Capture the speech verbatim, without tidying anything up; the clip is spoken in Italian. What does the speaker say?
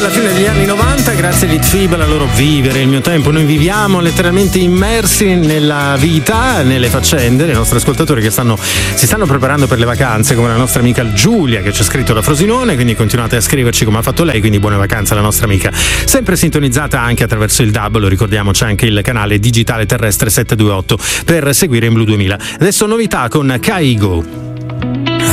alla fine degli anni novanta, grazie agli T-Fib, alla loro Vivere il mio tempo. Noi viviamo letteralmente immersi nella vita, nelle faccende dei nostri ascoltatori che stanno, si stanno preparando per le vacanze, come la nostra amica Giulia che ci ha scritto da Frosinone, quindi continuate a scriverci come ha fatto lei, quindi buone vacanze alla nostra amica. Sempre sintonizzata anche attraverso il D A B, lo ricordiamo, c'è anche il canale digitale terrestre settecentoventotto per seguire in Blu duemila. Adesso novità con Kaigo.